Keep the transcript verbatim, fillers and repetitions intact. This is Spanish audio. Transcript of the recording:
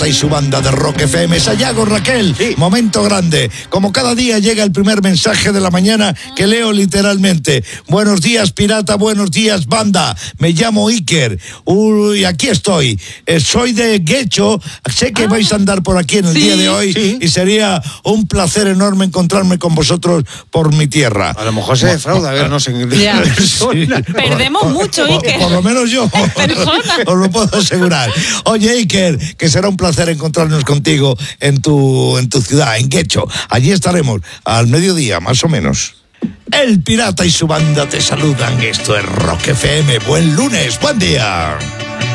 y su banda de Rock F M. Sayago, Raquel, sí. Momento grande. Como cada día llega el primer mensaje de la mañana que leo literalmente. Buenos días, pirata, buenos días, banda. Me llamo Iker. Uy, aquí estoy. Eh, soy de Guecho. Sé que ah. vais a andar por aquí en el sí, día de hoy sí. y sería un placer enorme encontrarme con vosotros por mi tierra. A lo mejor se defrauda, a ver, no sé. Sí. Perdemos mucho, Iker. Por, por lo menos yo os lo puedo asegurar. Oye, Iker, que será un placer encontrarnos contigo en tu, en tu ciudad, en Guecho. Allí estaremos al mediodía, más o menos. El pirata y su banda te saludan. Esto es Rock F M. Buen lunes, buen día.